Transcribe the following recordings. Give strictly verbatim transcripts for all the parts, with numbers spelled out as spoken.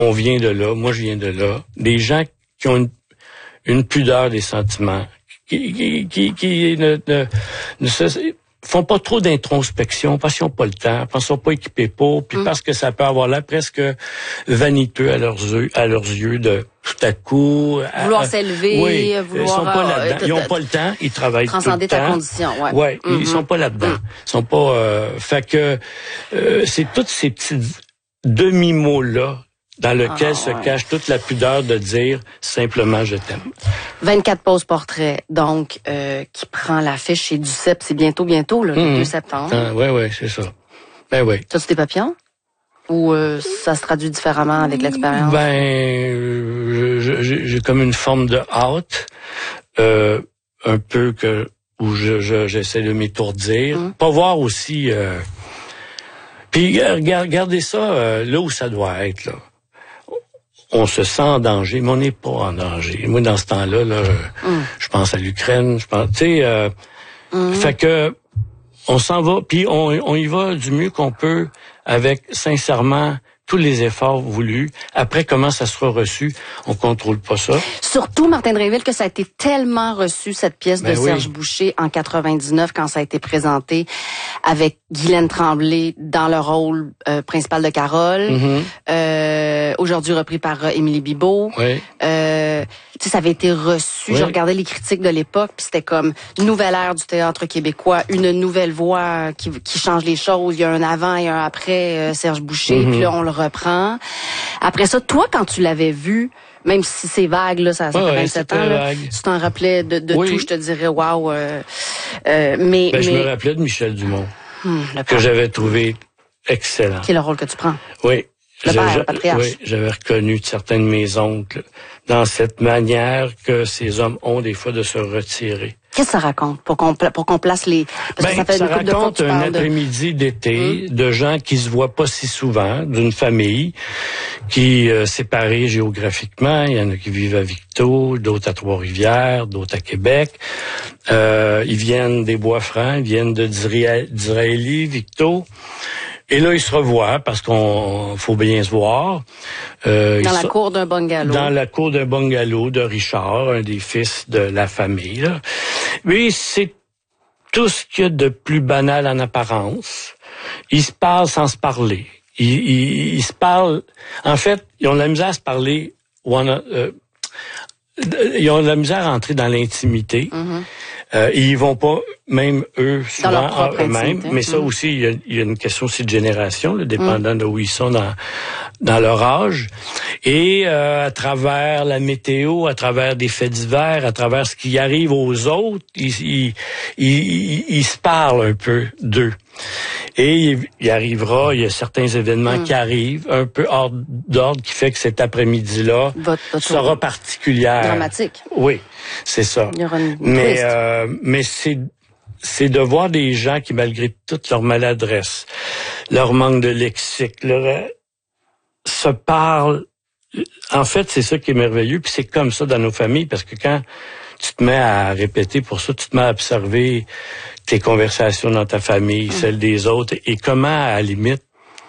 On vient de là, moi je viens de là. Des gens qui ont une, une pudeur des sentiments, qui, qui, qui, qui ne, ne, ne se, font pas trop d'introspection parce qu'ils n'ont pas le temps, parce qu'ils sont pas équipés pour, puis mm. parce que ça peut avoir l'air presque vaniteux à leurs yeux, à leurs yeux de tout à coup vouloir à, s'élever, oui, vouloir ils sont pas là-dedans. Euh, ils ont pas le temps, ils travaillent tout le temps. Transcender ta condition, ouais. Ouais, mm-hmm. ils sont pas là-dedans. Mm. Ils sont pas euh, fait que euh, c'est tous ces petits demi-mots là dans lequel ah, se ouais. cache toute la pudeur de dire simplement je t'aime. vingt-quatre poses portraits, donc, euh, qui prend l'affiche chez Duceppe. C'est bientôt, bientôt, là, le mmh. deux septembre. Ah, oui, oui, c'est ça. Ben oui. T'as-tu des papillons? Ou euh, ça se traduit différemment avec l'expérience? Ben, euh, je, je, j'ai comme une forme de hâte, euh, un peu que où je, je j'essaie de m'étourdir. Mmh. Pas voir aussi... Euh, puis regardez ça euh, là où ça doit être, là. On se sent en danger, mais on n'est pas en danger. Moi, dans ce temps-là, là, mm. je pense à l'Ukraine, je pense, tu sais, euh, mm. fait que on s'en va, puis on, on y va du mieux qu'on peut avec sincèrement tous les efforts voulus. Après, comment ça sera reçu, on contrôle pas ça. Surtout, Martin Drainville, que ça a été tellement reçu, cette pièce ben de Serge oui. Boucher, en quatre-vingt-dix-neuf, quand ça a été présenté avec Guylaine Tremblay dans le rôle euh, principal de Carole, mm-hmm. euh, aujourd'hui repris par euh, Émilie Bibeau. Oui. Euh, tu sais, ça avait été reçu. Oui. Je regardais les critiques de l'époque, puis c'était comme une nouvelle ère du théâtre québécois, une nouvelle voix qui, qui change les choses. Il y a un avant et un après euh, Serge Boucher, mm-hmm. puis là, on le reprend. Après ça, toi, quand tu l'avais vu, même si c'est vague, là, ça, ça ouais, fait vingt-sept ans, là, tu t'en rappelais de, de oui. tout, je te dirais, waouh. Euh, euh, mais, ben, mais... Je me rappelais de Michel Dumont, hum, que j'avais trouvé excellent. Qui est le rôle que tu prends. Oui. Le père, le patriarche. Oui, j'avais reconnu certains de mes oncles dans cette manière que ces hommes ont des fois de se retirer. Qu'est-ce que ça raconte pour qu'on pour qu'on place les parce ben, que ça, fait ça une raconte de un après-midi de... d'été hum. de gens qui se voient pas si souvent, d'une famille qui euh, séparée géographiquement. Il y en a qui vivent à Victo, d'autres à Trois-Rivières, d'autres à Québec. Euh, ils viennent des Bois-Francs, ils viennent de d'Israélie, Victo. Et là, ils se revoient parce qu'on faut bien se voir. Euh, dans la so- cour d'un bungalow. Dans la cour d'un bungalow de Richard, un des fils de la famille. Là. Oui, c'est tout ce qu'il y a de plus banal en apparence. Ils se parlent sans se parler. Ils, ils, ils se parlent... En fait, ils ont de la misère à se parler. Ou en, euh, ils ont de la misère à entrer dans l'intimité. Mm-hmm. Euh, ils vont pas, même eux, souvent eux-mêmes. Mais ça mmh. aussi, il y, a, il y a une question aussi de génération, là, dépendant mmh. de où ils sont dans dans leur âge. Et euh, à travers la météo, à travers des faits divers, à travers ce qui arrive aux autres, ils, ils, ils, ils, ils se parlent un peu d'eux. Et il, il arrivera, il y a certains événements mmh. qui arrivent, un peu hors d'ordre, qui fait que cet après-midi-là votre, votre sera particulière. Dramatique. Oui, c'est ça. Il y aura une mais euh, mais c'est c'est de voir des gens qui, malgré toute leur maladresse, leur manque de lexique, leur, se parlent. En fait, c'est ça qui est merveilleux, puis c'est comme ça dans nos familles, parce que quand tu te mets à répéter pour ça, tu te mets à observer tes conversations dans ta famille, mmh. celles des autres, et comment, à la limite,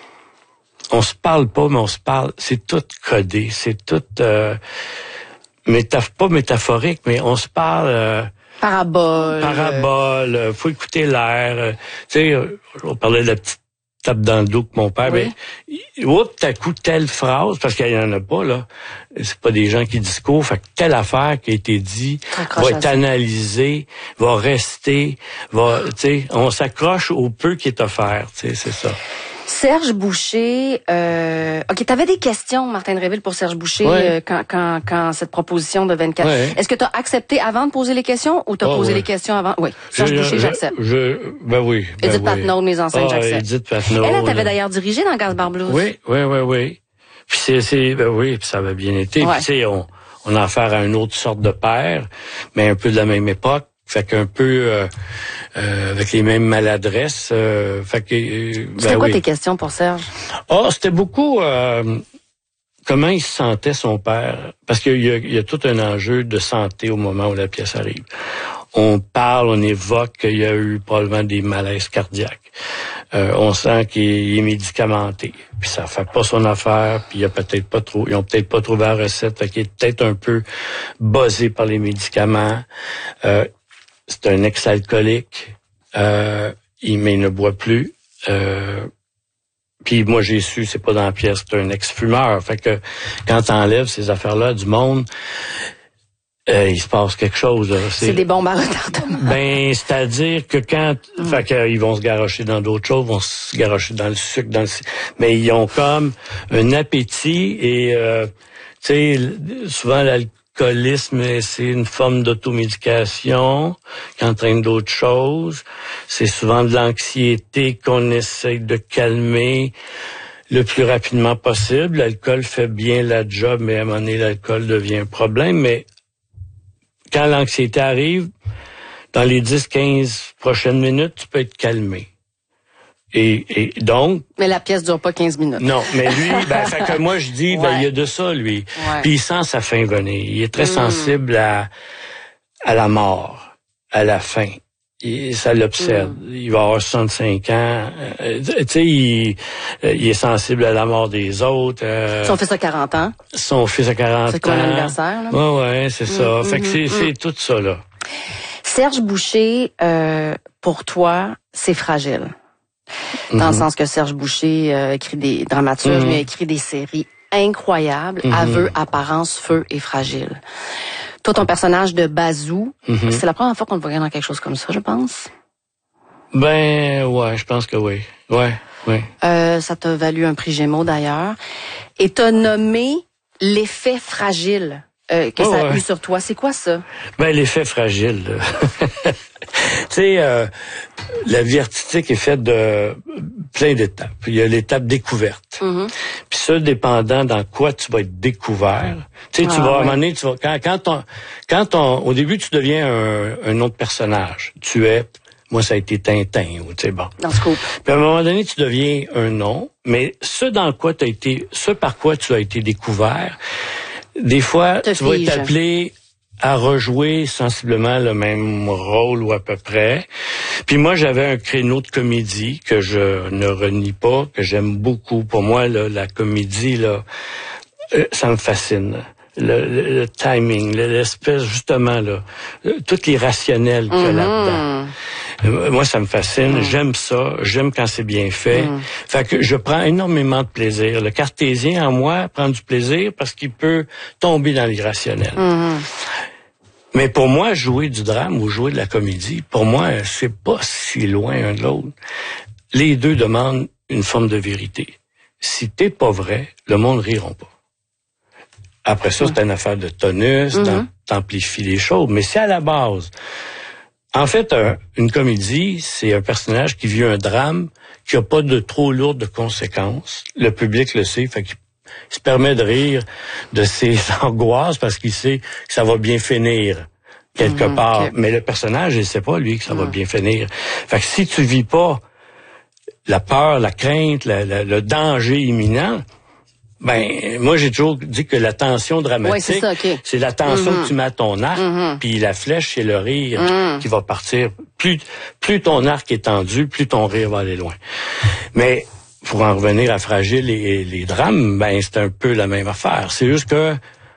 on se parle pas, mais on se parle, c'est tout codé, c'est tout euh, métaph- pas métaphorique, mais on se parle... Euh, Parabole. Parabole, euh, faut écouter l'air. Euh, tu sais, euh, on parlait de la petite tape dans le dos que mon père, oui. mais oups, t'as coup telle phrase, parce qu'il y en a pas, là. C'est pas des gens qui discourent, fait que telle affaire qui a été dit va être analysée, va rester, va, tu sais, on s'accroche au peu qui est offert, tu sais, c'est ça. Serge Boucher, euh, ok, t'avais des questions, Martin Drainville, pour Serge Boucher, ouais. euh, quand, quand, quand cette proposition de vingt-quatre. Ouais. Est-ce que t'as accepté avant de poser les questions ou t'as oh, posé ouais. les questions avant? Oui. Serge je, Boucher, je, j'accepte. Je, ben oui. Ben Edith oui. Patnaud, mes enceintes, oh, j'accepte. Edith Patnaud. Elle, elle t'avait d'ailleurs dirigé dans Gaspard Blues. Oui, oui, oui, oui. Puis c'est, c'est, ben oui, puis ça avait bien été. Ouais. Puis tu sais, on, on a affaire à une autre sorte de père, mais un peu de la même époque. Fait qu'un peu euh, euh, avec les mêmes maladresses. Euh, fait que. Euh, ben c'était quoi oui. tes questions pour Serge? Ah, oh, c'était beaucoup euh, comment il se sentait son père, parce qu'il y a, il y a tout un enjeu de santé au moment où la pièce arrive. on parle, on évoque qu'il y a eu probablement des malaises cardiaques. Euh, on sent qu'il est médicamenté, puis ça fait pas son affaire, puis il a peut-être pas trop, ils ont peut-être pas trouvé la recette, fait qu'il est peut-être un peu buzzé par les médicaments. Euh, c'est un ex-alcoolique, euh, il, mais il ne boit plus. Euh, Puis moi, j'ai su, c'est pas dans la pièce, c'est un ex-fumeur. Fait que quand t'enlèves ces affaires-là du monde, euh, il se passe quelque chose. Là. C'est, c'est des bombes à retardement. Ben, c'est-à-dire que quand... Mm. Fait qu'ils vont se garrocher dans d'autres choses, vont se garrocher dans le sucre, dans le... Mais ils ont comme un appétit et, euh, tu sais, souvent, l'alcoolisme, c'est une forme d'automédication qui entraîne d'autres choses. C'est souvent de l'anxiété qu'on essaye de calmer le plus rapidement possible. L'alcool fait bien la job, mais à un moment donné, l'alcool devient un problème. Mais quand l'anxiété arrive, dans les dix quinze prochaines minutes, tu peux être calmé. Et, et donc... Mais la pièce dure pas quinze minutes. Non, mais lui, ben, fait que moi, je dis, ouais. ben, il y a de ça, lui. Ouais. Puis il sent sa fin venir. Il est très mmh. sensible à, à la mort, à la fin. Il, ça l'obsède. Mmh. Il va avoir soixante-cinq ans. Euh, tu sais, il, il est sensible à la mort des autres. Euh, son fils a quarante ans. Son fils a quarante ans. C'est quoi l'anniversaire, là? Ouais, ouais, c'est mmh, ça. Mmh, fait que c'est, mmh. c'est tout ça, là. Serge Boucher, euh, pour toi, c'est fragile. Dans mm-hmm. le sens que Serge Boucher euh, écrit des dramaturges, mm-hmm. mais écrit des séries incroyables, mm-hmm. Aveux, apparence, feu et fragile. Toi, ton personnage de Bazou, mm-hmm. c'est la première fois qu'on te voit dans quelque chose comme ça, je pense. Ben, ouais, je pense que oui. Ouais, ouais. Euh, ça t'a valu un prix Gémeaux, d'ailleurs. Et t'as nommé l'effet fragile euh, que oh, ça a ouais. eu sur toi. C'est quoi ça? Ben, l'effet fragile. Tu sais, euh, la vie artistique est faite de plein d'étapes. Il y a l'étape découverte. Mm-hmm. Puis ça, dépendant dans quoi tu vas être découvert. Tu sais, ah, tu vas, ouais. à un moment donné, tu vas, quand, quand on, quand on, au début, tu deviens un, un autre personnage. Tu es, moi, ça a été Tintin, ou tu sais, bon. Dans ce coup. Puis à un moment donné, tu deviens un nom, mais ce dans quoi tu as été, ce par quoi tu as été découvert, des fois, Te tu fige. vas être appelé à rejouer sensiblement le même rôle ou à peu près. Puis moi, j'avais un créneau de comédie que je ne renie pas, que j'aime beaucoup. Pour moi, là, la comédie, là, euh, ça me fascine. Le, le, le timing, l'espèce, justement, là, tout l'irrationnel qu'il y a mm-hmm. là-dedans. Euh, moi, ça me fascine. Mm. J'aime ça. J'aime quand c'est bien fait. Mm. Fait que je prends énormément de plaisir. Le cartésien, en moi, prend du plaisir parce qu'il peut tomber dans l'irrationnel. Mm. Mais pour moi, jouer du drame ou jouer de la comédie, pour moi, c'est pas si loin un de l'autre. Les deux demandent une forme de vérité. Si t'es pas vrai, le monde riront pas. Après ça, c'est une affaire de tonus, mm-hmm. d'amplifier les choses. Mais c'est à la base. En fait, un, une comédie, c'est un personnage qui vit un drame qui a pas de trop lourdes conséquences. Le public le sait, fait qu'il il se permet de rire de ses angoisses parce qu'il sait que ça va bien finir quelque mmh, part. Okay. Mais le personnage, il sait pas, lui, que ça mmh. va bien finir. Fait que si tu vis pas la peur, la crainte, la, la, le danger imminent, ben, moi, j'ai toujours dit que la tension dramatique, ouais, c'est, ça, okay. c'est la tension mmh. que tu mets à ton arc, mmh. puis la flèche, c'est le rire mmh. qui va partir. Plus, plus ton arc est tendu, plus ton rire va aller loin. Mais pour en revenir à Fragile et, et les drames, ben c'est un peu la même affaire. C'est juste que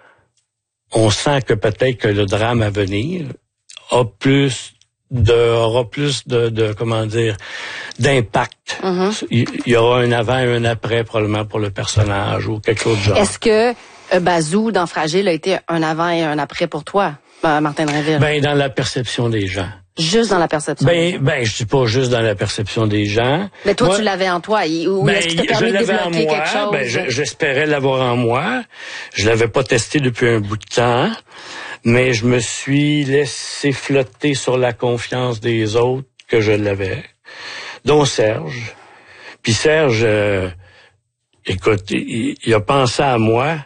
on sent que peut-être que le drame à venir a plus de, aura plus de, de comment dire, d'impact. Mm-hmm. Il, il y aura un avant et un après probablement pour le personnage ou quelque chose de genre. Est-ce que euh, Bazou dans Fragile a été un avant et un après pour toi, Martin Drainville? Ben dans la perception des gens. Juste dans la perception. Ben, ben, je dis pas juste dans la perception des gens. Mais toi, moi, tu l'avais en toi. Ou ben, est-ce que tu t'as permis de débloquer quelque chose? Ben, je, j'espérais l'avoir en moi. Je l'avais pas testé depuis un bout de temps. Mais je me suis laissé flotter sur la confiance des autres que je l'avais. Dont Serge. Puis Serge, euh, écoute, il, il a pensé à moi.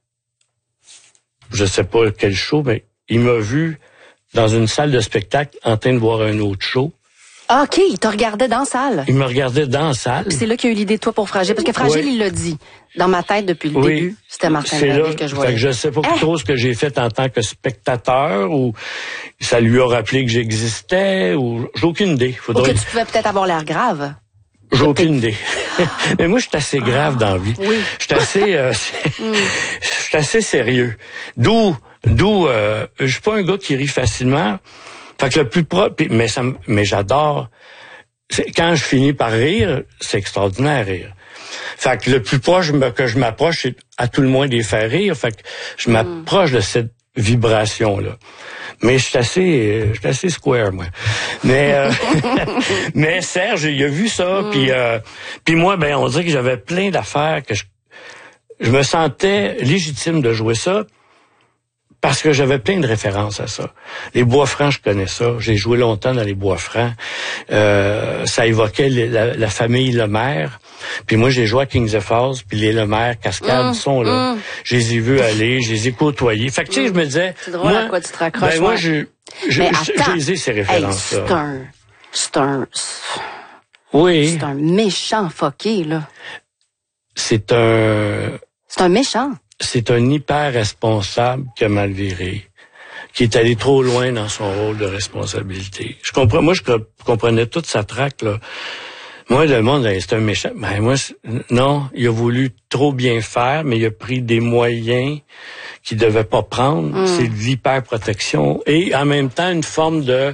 Je sais pas quel show, mais il m'a vu dans une salle de spectacle en train de voir un autre show Ah, OK, il te regardait dans la salle. Il me regardait dans la salle. Puis c'est là qu'il a eu l'idée de toi pour Fragile. Parce que Fragile, oui. il l'a dit. Dans ma tête, depuis le oui. début, c'était Martin Graville que je voyais. Fait que je sais pas hein? trop ce que j'ai fait en tant que spectateur, ou ça lui a rappelé que j'existais, ou j'ai aucune idée. Faudrait... Ou que tu pouvais peut-être avoir l'air grave. J'ai aucune idée. Mais moi, je suis assez grave dans la vie. Oui. Je suis assez, euh, mm. je suis assez sérieux. D'où, d'où, euh, je suis pas un gars qui rit facilement. Fait que le plus propre, mais ça, mais j'adore. Quand je finis par rire, c'est extraordinaire rire. Fait que le plus proche que je m'approche, c'est à tout le moins des faire rire. Fait que je m'approche mm. de cette vibration-là. Mais je suis assez, je suis assez square, moi. Mais, euh, mais Serge, il a vu ça, mm. puis, euh, puis moi, ben, on dirait que j'avais plein d'affaires que je, je me sentais légitime de jouer ça parce que j'avais plein de références à ça. Les Bois-Francs, je connais ça. J'ai joué longtemps dans les Bois-Francs. Euh, ça évoquait la, la famille Lemaire. Puis moi, j'ai joué à Kings of Falls, puis les Lemaire, Cascade mmh, sont là. Mmh. Je les ai vus aller, je les ai côtoyés. Fait que, tu sais, je me disais... C'est drôle moi, à quoi tu te raccroches. Ben, moi, je, je, je, je les ai, ces références-là. Hey, c'est un... C'est un... Oui. C'est un méchant fucké, là. C'est un... C'est un méchant. C'est un hyper responsable qui a mal viré, qui est allé trop loin dans son rôle de responsabilité. Je comprends, moi, je comprenais toute sa traque, là. Moi, le monde, c'est un méchant. Ben, moi, non, il a voulu trop bien faire, mais il a pris des moyens qu'il devait pas prendre. Mm. C'est de l'hyperprotection et en même temps une forme de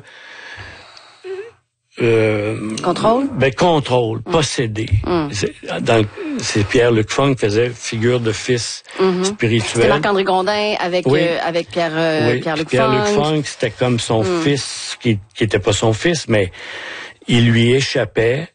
Euh, contrôle? Ben, contrôle, mm. posséder. Mm. C'est, dans, c'est Pierre-Luc Funk qui faisait figure de fils mm-hmm. spirituel. C'était Marc-André Gondin avec, oui. euh, avec Pierre, euh, oui. Pierre-Luc Pierre-Luc Funk. Funk, c'était comme son mm. fils, qui, qui était pas son fils, mais il lui échappait,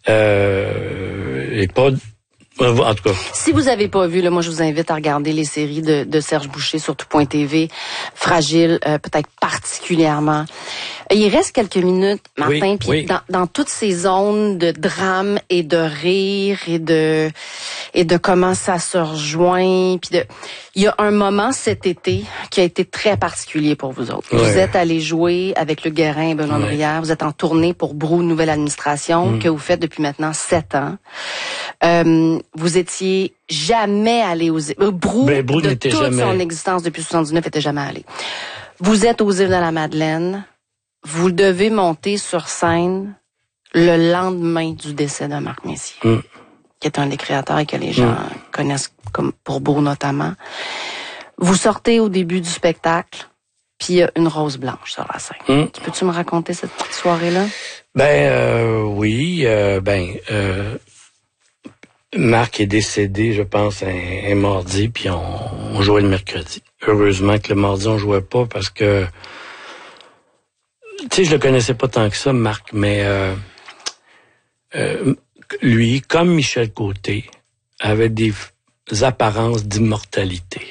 euh, et pas, en tout cas. Si vous avez pas vu, là, moi, je vous invite à regarder les séries de, de Serge Boucher sur tout point T V. Fragile, euh, peut-être particulièrement. Il reste quelques minutes, Martin, oui, puis oui. dans, dans toutes ces zones de drame et de rire et de et de comment ça se rejoint, puis de, il y a un moment cet été qui a été très particulier pour vous autres. Ouais. Vous êtes allés jouer avec Luc Guérin et Benoît ouais. Brière. Vous êtes en tournée pour Brou Nouvelle Administration mm. que vous faites depuis maintenant sept ans. Euh, vous étiez jamais allé aux euh, Brou, ben, Brou de toute jamais. son existence depuis soixante-dix-neuf était jamais allé. Vous êtes aux îles de la Madeleine. Vous devez monter sur scène le lendemain du décès de Marc Messier, mm. qui est un des créateurs et que les gens mm. connaissent comme pour Beau notamment. Vous sortez au début du spectacle, puis il y a une rose blanche sur la scène. Mm. Peux-tu me raconter cette petite soirée-là? Ben euh, oui, euh, ben euh, Marc est décédé, je pense, un, un mardi, puis on, on jouait le mercredi. Heureusement que le mardi on jouait pas parce que tu sais, je le connaissais pas tant que ça, Marc, mais euh, euh, lui, comme Michel Côté, avait des apparences d'immortalité.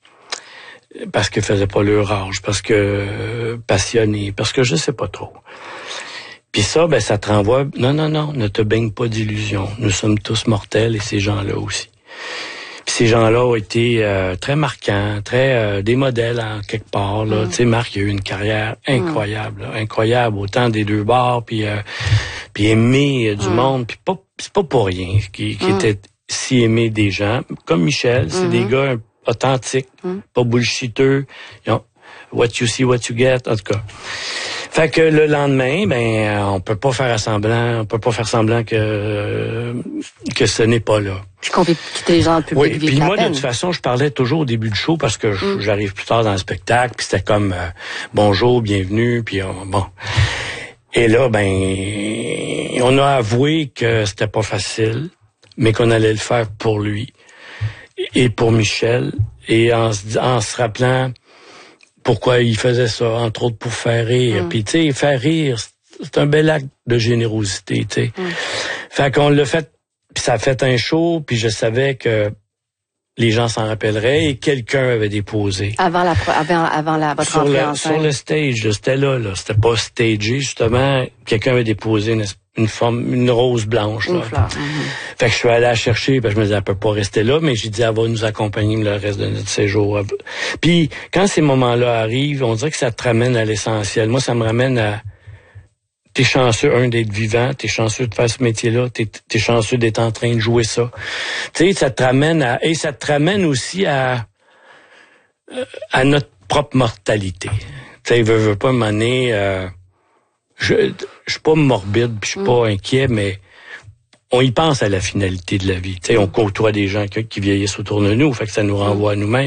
Parce qu'il faisait pas leur âge, parce que euh, passionné, parce que je sais pas trop. Puis ça, ben ça te renvoie, non, non, non, ne te baigne pas d'illusions. Nous sommes tous mortels et ces gens-là aussi. Puis ces gens-là ont été euh, très marquants, très euh, des modèles en quelque part. Là, mm. Tu sais, Marc il a eu une carrière incroyable, mm. là, incroyable, autant des deux bords, puis euh, puis aimé euh, du mm. monde, puis pas c'est pas pour rien qui, qui mm. était si aimé des gens. Comme Michel, c'est mm-hmm. des gars authentiques, mm. pas bullshiteux. You know, what you see, what you get, en tout cas. Fait que le lendemain, ben, on peut pas faire semblant, on peut pas faire semblant que euh, que ce n'est pas là. Puis qu'on peut quitter les gens en public. Oui, puis moi, de toute façon, je parlais toujours au début du show parce que mm. j'arrive plus tard dans le spectacle, puis c'était comme euh, bonjour, bienvenue, puis euh, bon. Et là, ben, on a avoué que c'était pas facile, mais qu'on allait le faire pour lui et pour Michel, et en, en se rappelant pourquoi il faisait ça, entre autres pour faire rire. Mm. Puis tu sais, faire rire, c'est un bel acte de générosité, tu sais. Mm. Fait qu'on l'a fait, puis ça a fait un show, puis je savais que les gens s'en rappelleraient et quelqu'un avait déposé. Avant la, avant, avant la, votre sur entrée le, en scène. Sur le stage, c'était là, là. C'était pas stagé, justement. Quelqu'un avait déposé une, une forme, une rose blanche, une là. fleur. Mm-hmm. Fait que je suis allé la chercher, parce que je me disais, elle peut pas rester là, mais j'ai dit, elle va nous accompagner le reste de notre séjour. Puis, quand ces moments-là arrivent, on dirait que ça te ramène à l'essentiel. Moi, ça me ramène à, t'es chanceux, un, d'être vivant, t'es chanceux de faire ce métier-là, t'es, t'es chanceux d'être en train de jouer ça. Tu sais, ça te ramène à, et ça te ramène aussi à, à notre propre mortalité. Tu sais, veux, veux pas m'amener, euh, je, je suis pas morbide, puis je suis pas inquiet, mais on y pense à la finalité de la vie. Tu sais, on côtoie des gens qui, qui vieillissent autour de nous, fait que ça nous renvoie à nous-mêmes.